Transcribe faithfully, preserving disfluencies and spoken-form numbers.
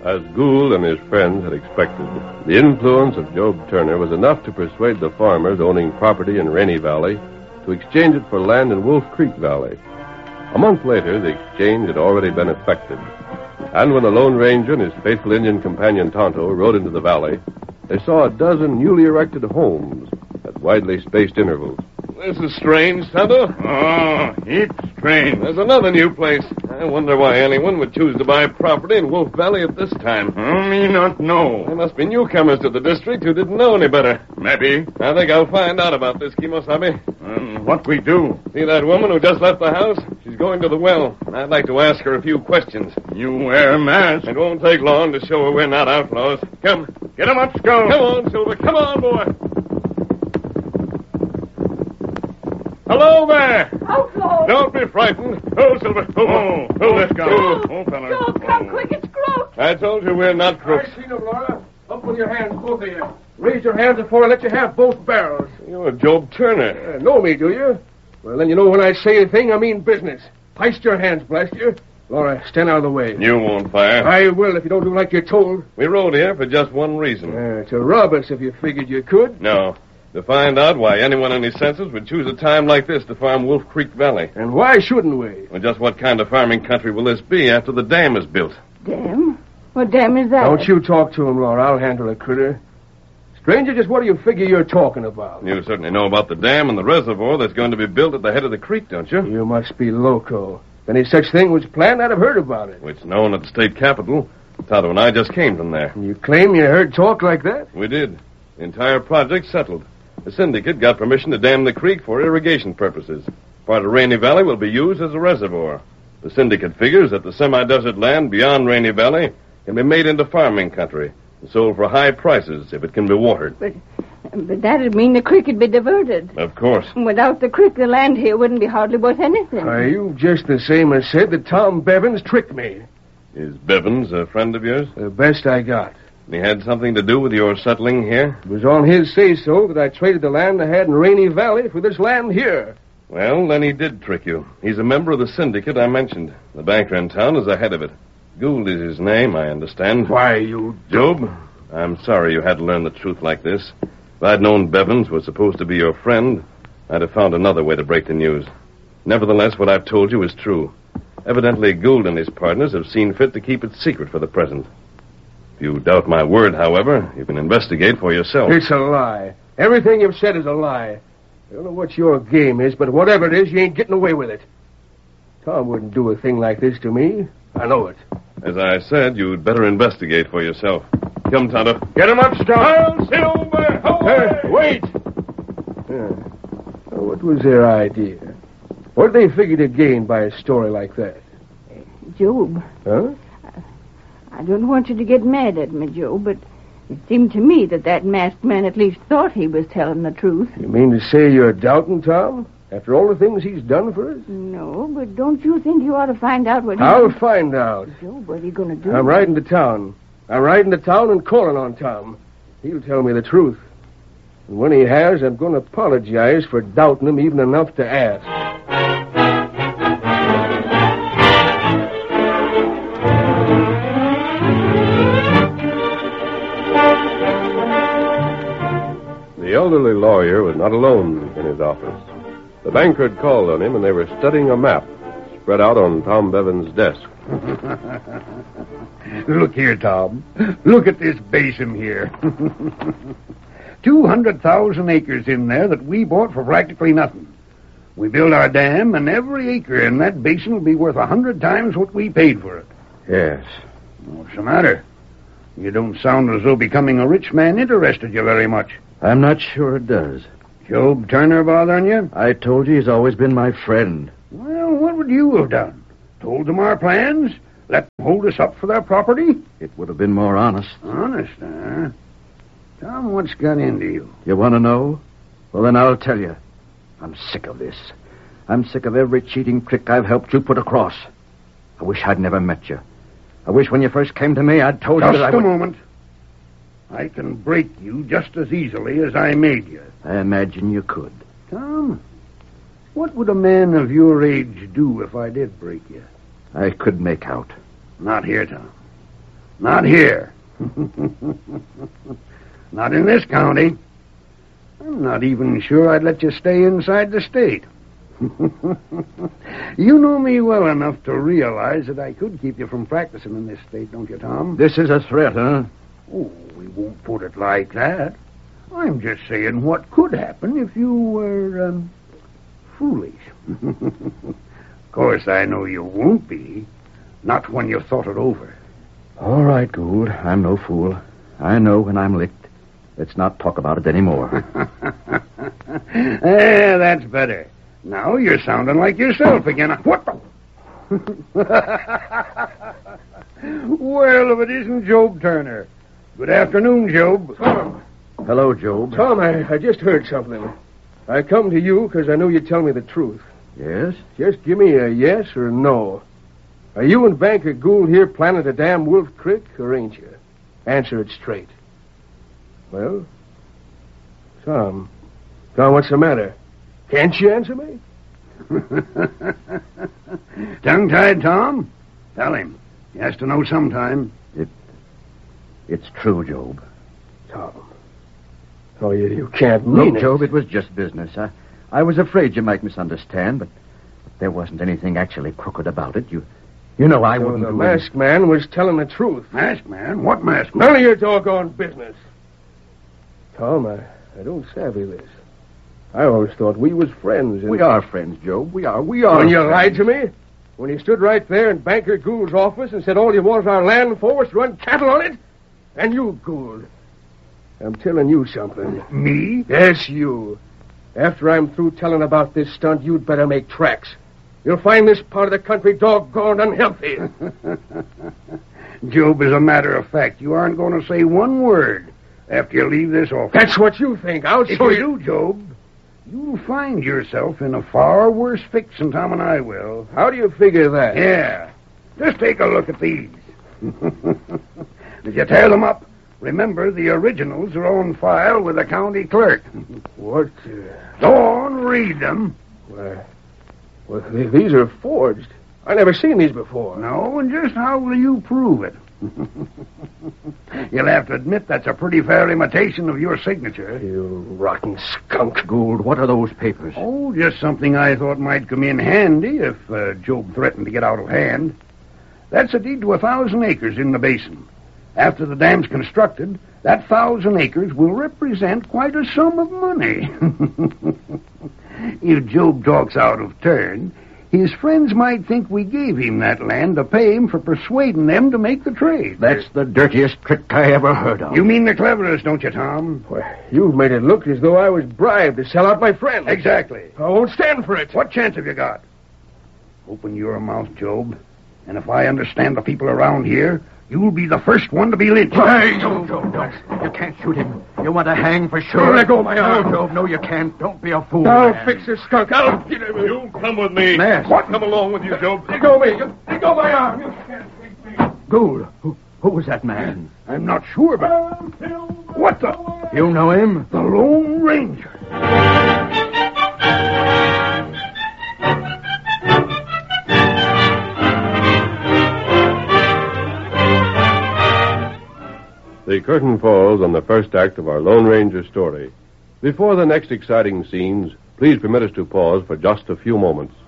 As Gould and his friends had expected, the influence of Job Turner was enough to persuade the farmers owning property in Rainy Valley to exchange it for land in Wolf Creek Valley. A month later, the exchange had already been effected. And when the Lone Ranger and his faithful Indian companion Tonto rode into the valley, they saw a dozen newly erected homes at widely spaced intervals. This is strange, Tonto. Oh, it's strange. There's another new place. I wonder why anyone would choose to buy property in Wolf Valley at this time. Oh, me not know. There must be newcomers to the district who didn't know any better. Maybe. I think I'll find out about this, Kimosabe. Um, what we do? See that woman who just left the house? She's going to the well. I'd like to ask her a few questions. You wear a mask. It won't take long to show her we're not outlaws. Come. Get 'em up, Skull. Come on, Silver. Come on, boy. Hello there. Outlaw. Don't be frightened. Oh, Silver. Oh, Oh, oh, let's Skull. go. Oh, fella. Joe, come Oh. quick, it's Crook. I told you we're not crooks. I seen him, Laura. Up with your hands, both of you. Raise your hands before I let you have both barrels. You're Job Turner. Uh, know me, do you? Well, then you know when I say a thing, I mean business. Heist your hands, blast you. Laura, stand out of the way. You won't fire. I will if you don't do like you're told. We rode here for just one reason. Uh, to rob us if you figured you could. No. To find out why anyone in his senses would choose a time like this to farm Wolf Creek Valley. And why shouldn't we? Well, just what kind of farming country will this be after the dam is built? Dam? What dam is that? Don't you talk to him, Laura. I'll handle the critter. Stranger, just what do you figure you're talking about? You certainly know about the dam and the reservoir that's going to be built at the head of the creek, don't you? You must be loco. If any such thing was planned, I'd have heard about it. It's known at the state capitol. Tonto and I just came from there. You claim you heard talk like that? We did. The entire project settled. The syndicate got permission to dam the creek for irrigation purposes. Part of Rainy Valley will be used as a reservoir. The syndicate figures that the semi-desert land beyond Rainy Valley can be made into farming country and sold for high prices if it can be watered. But, but that'd mean the creek would be diverted. Of course. Without the creek, the land here wouldn't be hardly worth anything. Are you just the same as said that Tom Bevins tricked me? Is Bevins a friend of yours? The best I got. He had something to do with your settling here? It was on his say-so that I traded the land I had in Rainy Valley for this land here. Well, then he did trick you. He's a member of the syndicate I mentioned. The banker in town is the head of it. Gould is his name, I understand. Why, you... Job, I'm sorry you had to learn the truth like this. If I'd known Bevins was supposed to be your friend, I'd have found another way to break the news. Nevertheless, what I've told you is true. Evidently, Gould and his partners have seen fit to keep it secret for the present. If you doubt my word, however, you can investigate for yourself. It's a lie. Everything you've said is a lie. I don't know what your game is, but whatever it is, you ain't getting away with it. Tom wouldn't do a thing like this to me. I know it. As I said, you'd better investigate for yourself. Come, Tonto. Get 'em up, Skull. Silver. Hey, wait! Uh, what was their idea? What did they figure to gain by a story like that? Job, Huh? I don't want you to get mad at me, Joe, but it seemed to me that that masked man at least thought he was telling the truth. You mean to say you're doubting Tom? After all the things he's done for us? No, but don't you think you ought to find out what he... I'll find out. Joe, what are you going to do? I'm riding to town. I'm riding to town and calling on Tom. He'll tell me the truth. And when he has, I'm going to apologize for doubting him even enough to ask. The elderly lawyer was not alone in his office. The banker had called on him, and they were studying a map spread out on Tom Bevins' desk. Look here, Tom. Look at this basin here. Two hundred thousand acres in there that we bought for practically nothing. We build our dam, and every acre in that basin will be worth a hundred times what we paid for it. Yes. What's the matter? You don't sound as though becoming a rich man interested you very much. I'm not sure it does. Job Turner bothering you? I told you he's always been my friend. Well, what would you have done? Told them our plans? Let them hold us up for their property? It would have been more honest. Honest, huh? Tom, what's got into you? You want to know? Well, then I'll tell you. I'm sick of this. I'm sick of every cheating trick I've helped you put across. I wish I'd never met you. I wish when you first came to me, I'd told Just you that I a would... moment. I can break you just as easily as I made you. I imagine you could. Tom, what would a man of your age do if I did break you? I could make out. Not here, Tom. Not here. Not in this county. I'm not even sure I'd let you stay inside the state. You know me well enough to realize that I could keep you from practicing in this state, don't you, Tom? This is a threat, huh? Oh, we won't put it like that. I'm just saying what could happen if you were, um, foolish. Of course, I know you won't be. Not when you've thought it over. All right, Gould. I'm no fool. I know when I'm licked. Let's not talk about it anymore. Eh, that's better. Now you're sounding like yourself again. What the... Well, if it isn't Job Turner. Good afternoon, Job. Tom. Hello, Job. Tom, I, I just heard something. I come to you because I know you'd tell me the truth. Yes? Just give me a yes or a no. Are you and Banker Gould here planning to dam Wolf Creek, or ain't you? Answer it straight. Well, Tom. Tom, what's the matter? Can't you answer me? Tongue-tied, Tom? Tell him. He has to know sometime. It, it's true, Job. Tom. Oh, you, you can't mean Look, it. Job, it was just business. I, I was afraid you might misunderstand, but, but there wasn't anything actually crooked about it. You you know I So wouldn't the do masked man was telling the truth. Masked man? What masked man? None of your doggone business. Tom, I, I don't savvy this. I always thought we was friends. And We are friends, Job. We are. We are. When you friends. lied to me? When you stood right there in Banker Gould's office and said all you wanted our land for was to run cattle on it? And you, Gould. I'm telling you something. Me? Yes, you. After I'm through telling about this stunt, you'd better make tracks. You'll find this part of the country doggone unhealthy. Job, as a matter of fact, you aren't going to say one word after you leave this office. That's what you think. I'll If show you you. do, Job, you'll find yourself in a far worse fix than Tom and I will. How do you figure that? Yeah. Just take a look at these. Did you tear them up? Remember, the originals are on file with the county clerk. What? Uh, Go on, read them. well, well, th- these are forged. I never seen these before. No, and just how will you prove it? You'll have to admit that's a pretty fair imitation of your signature. You rotten skunk. Gould, what are those papers? Oh, just something I thought might come in handy if uh, Job threatened to get out of hand. That's a deed to a thousand acres in the basin. After the dam's constructed, that thousand acres will represent quite a sum of money. If Job talks out of turn, his friends might think we gave him that land to pay him for persuading them to make the trade. That's the dirtiest trick I ever heard of. You mean the cleverest, don't you, Tom? Well, you've made it look as though I was bribed to sell out my friend. Exactly. I won't stand for it. What chance have you got? Open your mouth, Job. And if I understand the people around here, you'll be the first one to be lynched. Hey, Job, Job, don't. You can't shoot him. You want to hang for sure. Let go of my arm. No, Job, no, you can't. Don't be a fool. I'll man. fix this skunk. I'll get him. You come with me. Mask. What? Come along with you, Job. Let go of me. You- Let go of my arm. You can't take me. Gould, who, who was that man? I'm not sure, but... What the... You know him? The Lone Ranger. The curtain falls on the first act of our Lone Ranger story. Before the next exciting scenes, please permit us to pause for just a few moments.